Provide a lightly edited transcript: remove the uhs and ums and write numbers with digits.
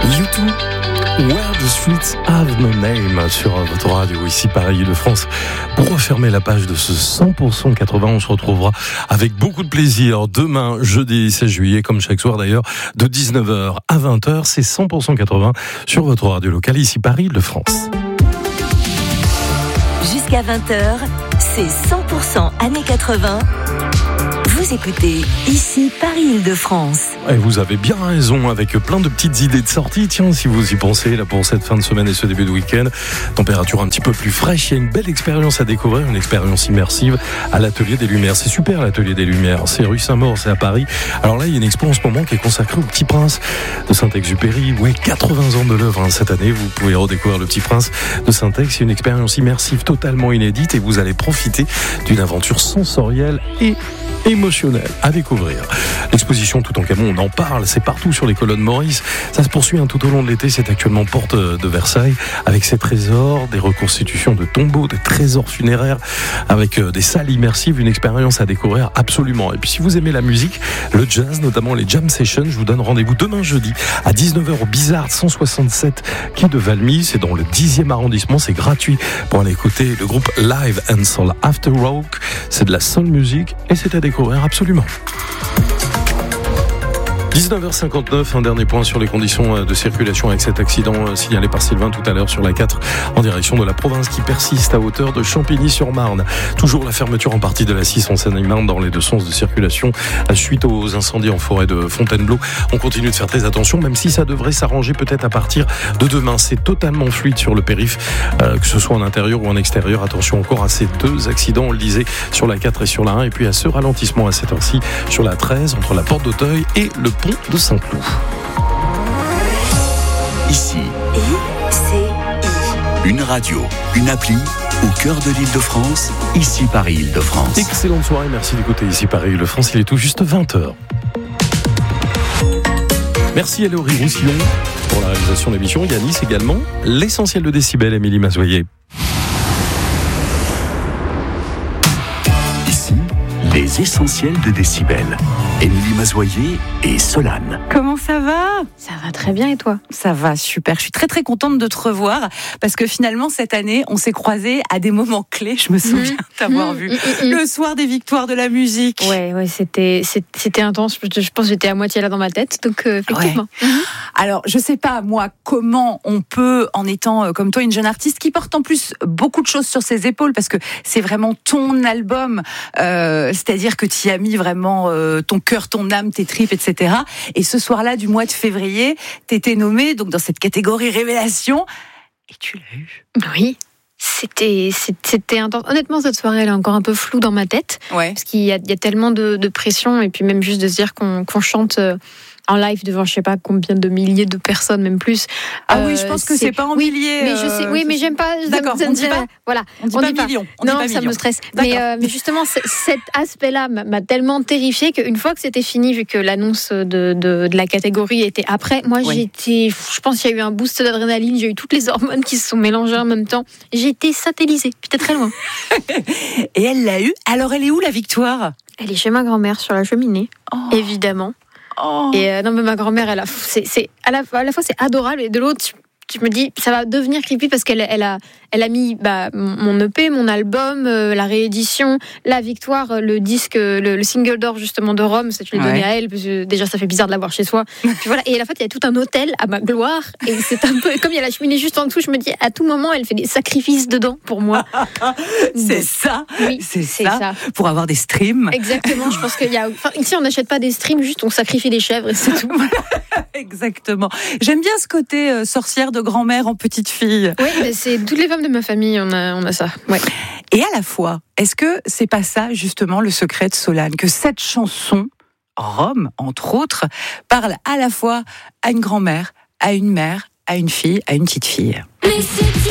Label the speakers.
Speaker 1: U2, Where the Streets Have No Name sur votre radio, ici Paris de France. Pour refermer la page de ce 100% 80, on se retrouvera avec beaucoup de plaisir demain, jeudi 16 juillet, comme chaque soir d'ailleurs, de 19h à 20h. C'est 100% 80 sur votre radio locale, ici Paris de France.
Speaker 2: Jusqu'à 20h, c'est 100% années 80. Vous écoutez ici Paris-Île-de-France.
Speaker 1: Et vous avez bien raison, avec plein de petites idées de sortie. Tiens, si vous y pensez, là pour cette fin de semaine et ce début de week-end, température un petit peu plus fraîche, il y a une belle expérience à découvrir, une expérience immersive à l'Atelier des Lumières. C'est super, l'Atelier des Lumières. C'est rue Saint-Maur, c'est à Paris. Alors là, il y a une expo en ce moment qui est consacrée au Petit Prince de Saint-Exupéry. Ouais, 80 ans de l'œuvre cette année. Vous pouvez redécouvrir le Petit Prince de Saint-Ex. C'est une expérience immersive totalement inédite et vous allez profiter d'une aventure sensorielle et émotionnel à découvrir. L'exposition Toutankhamon, on en parle, c'est partout sur les colonnes Maurice. Ça se poursuit tout au long de l'été. C'est actuellement porte de Versailles avec ses trésors, des reconstitutions de tombeaux, des trésors funéraires, avec des salles immersives, une expérience à découvrir absolument. Et puis si vous aimez la musique, le jazz, notamment les jam sessions, je vous donne rendez-vous demain jeudi à 19h au Bizarre 167 quai de Valmy. C'est dans le 10e arrondissement. C'est gratuit pour aller écouter le groupe Live and Soul After Rock. C'est de la soul music et c'est à découvrir absolument. 19h59, un dernier point sur les conditions de circulation avec cet accident signalé par Sylvain tout à l'heure sur la 4 en direction de la province qui persiste à hauteur de Champigny-sur-Marne. Toujours la fermeture en partie de la 6 en Seine-et-Marne dans les deux sens de circulation suite aux incendies en forêt de Fontainebleau. On continue de faire très attention, même si ça devrait s'arranger peut-être à partir de demain. C'est totalement fluide sur le périph', que ce soit en intérieur ou en extérieur. Attention encore à ces deux accidents, on le disait, sur la 4 et sur la 1, et puis à ce ralentissement à cette heure-ci sur la 13 entre la porte d'Auteuil et le pont de Saint-Cloud.
Speaker 3: Ici,
Speaker 2: ICI.
Speaker 3: une radio, une appli au cœur de l'Île-de-France, ici Paris-Île-de-France.
Speaker 1: Excellente soirée, merci d'écouter ici Paris-Île-de-France, il est tout juste 20h. Merci à Laurie Roussillon pour la réalisation de l'émission, Yanis également, l'essentiel de Décibel, Émilie Mazoyer.
Speaker 3: Ici, les essentiels de Décibel. Émilie Mazoyer et Solane.
Speaker 4: Comment ça va ?
Speaker 5: Ça va très bien et toi ?
Speaker 4: Ça va, super. Je suis très très contente de te revoir parce que finalement cette année, on s'est croisés à des moments clés. Je me souviens t'avoir vu le soir des victoires de la musique.
Speaker 5: Ouais, c'était intense. Je pense que j'étais à moitié là dans ma tête, donc effectivement.
Speaker 4: Ouais. Alors, je sais pas moi comment on peut, en étant comme toi une jeune artiste qui porte en plus beaucoup de choses sur ses épaules parce que c'est vraiment ton album, c'est-à-dire que tu y as mis vraiment ton cœur, ton âme, tes tripes, etc. Et ce soir-là du mois de février, t'étais nommée donc dans cette catégorie révélation et tu l'as eu.
Speaker 5: Oui. C'était intense. Honnêtement, cette soirée, elle est encore un peu floue dans ma tête.
Speaker 4: Ouais.
Speaker 5: Parce qu'il y a tellement de pression et puis même juste de se dire qu'on chante en live devant je sais pas combien de milliers de personnes, même plus.
Speaker 4: Ah oui, je pense que c'est pas en milliers.
Speaker 5: Mais je sais, oui, mais j'aime pas.
Speaker 4: D'accord, on dit pas.
Speaker 5: Voilà,
Speaker 4: on dit pas millions.
Speaker 5: Non, ça me stresse. Mais justement, cet aspect-là m'a tellement terrifiée qu'une fois que c'était fini, vu que l'annonce de la catégorie était après, moi j'étais, je pense qu'il y a eu un boost d'adrénaline, j'ai eu toutes les hormones qui se sont mélangées en même temps. J'ai été satellisée, j'étais très loin.
Speaker 4: Et elle l'a eu. Alors elle est où la victoire ?
Speaker 5: Elle est chez ma grand-mère sur la cheminée, évidemment.
Speaker 4: Oh.
Speaker 5: Et non, mais ma grand-mère, c'est à la fois c'est adorable et de l'autre, je me dis ça va devenir creepy parce qu'elle a mis mon EP, mon album, la réédition, la victoire, le disque, le single d'or justement de Rome, ça tu l'as donné à elle parce que déjà ça fait bizarre de l'avoir chez soi. Puis voilà, et à la fois il y a tout un hôtel à ma gloire et c'est un peu comme il y a la cheminée juste en dessous, je me dis à tout moment elle fait des sacrifices dedans pour moi.
Speaker 4: C'est ça.
Speaker 5: Oui,
Speaker 4: c'est ça. Pour avoir des streams.
Speaker 5: Exactement, je pense qu'il y a ici on n'achète pas des streams, juste on sacrifie des chèvres et c'est tout.
Speaker 4: Exactement. J'aime bien ce côté sorcière de grand-mère en petite fille.
Speaker 5: Oui, mais c'est toutes les femmes de ma famille, on a ça. Ouais.
Speaker 4: Et à la fois, est-ce que c'est pas ça justement le secret de Solane, que cette chanson, Rome entre autres, parle à la fois à une grand-mère, à une mère, à une fille, à une petite fille.